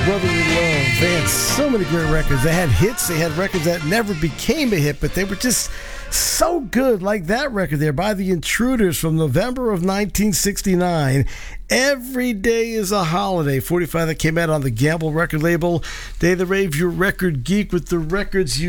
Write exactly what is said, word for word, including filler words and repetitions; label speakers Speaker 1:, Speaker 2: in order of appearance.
Speaker 1: Brotherly Love. They had so many great records. They had hits. They had records that never became a hit, but they were just so good, like that record there by The Intruders from November of nineteen sixty-nine. Every Day is a Holiday, forty-five, that came out on the Gamble record label. Day of the Rave, your record geek with the records you